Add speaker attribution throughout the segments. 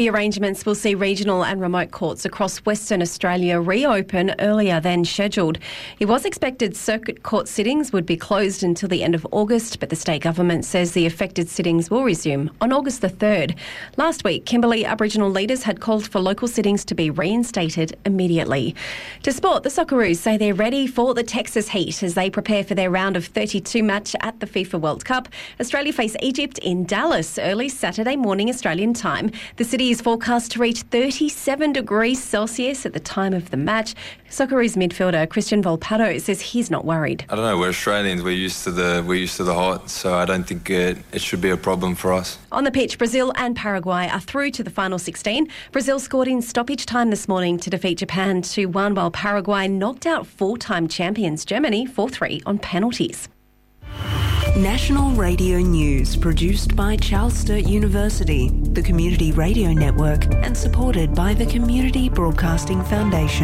Speaker 1: The arrangements will see regional and remote courts across Western Australia reopen earlier than scheduled. It was expected circuit court sittings would be closed until the end of August, but the state government says the affected sittings will resume on August the 3rd. Last week, Kimberley Aboriginal leaders had called for local sittings to be reinstated immediately. To sport, the Socceroos say they're ready for the Texas heat as they prepare for their round of 32 match at the FIFA World Cup. Australia face Egypt in Dallas early Saturday morning Australian time. The city is forecast to reach 37 degrees Celsius at the time of the match. Socceroos midfielder Christian Volpato says he's not worried.
Speaker 2: I don't know, we're Australians, we're used to the hot, so I don't think it should be a problem for us.
Speaker 1: On the pitch, Brazil and Paraguay are through to the final 16. Brazil scored in stoppage time this morning to defeat Japan 2-1, while Paraguay knocked out four-time champions Germany 4-3 on penalties.
Speaker 3: National Radio News, produced by Charles Sturt University, the Community Radio Network, and supported by the Community Broadcasting Foundation.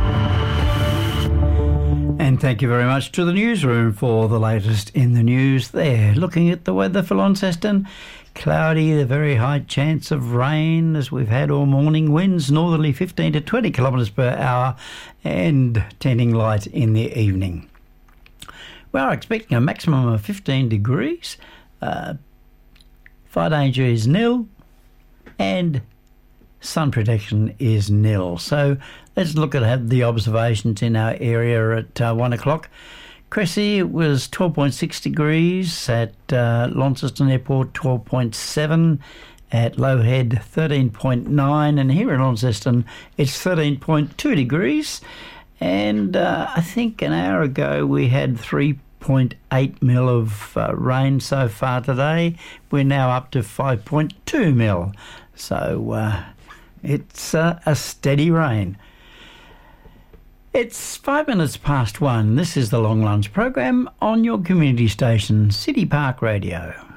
Speaker 4: And thank you very much to the newsroom for the latest in the news there. Looking at the weather for Launceston, cloudy, a very high chance of rain as we've had all morning. Winds northerly 15 to 20 kilometres per hour and tending light in the evening. We are expecting a maximum of 15 degrees. Fire danger is nil and sun protection is nil. So let's look at the observations in our area at 1 o'clock. Cressy was 12.6 degrees, at Launceston Airport 12.7, at Lowhead 13.9, and here in Launceston it's 13.2 degrees. And I think an hour ago we had 3.8 mil of rain so far today. We're now up to 5.2 mil. So it's a steady rain. It's 5 minutes past 1. This is the Long Lunch program on your community station, City Park Radio.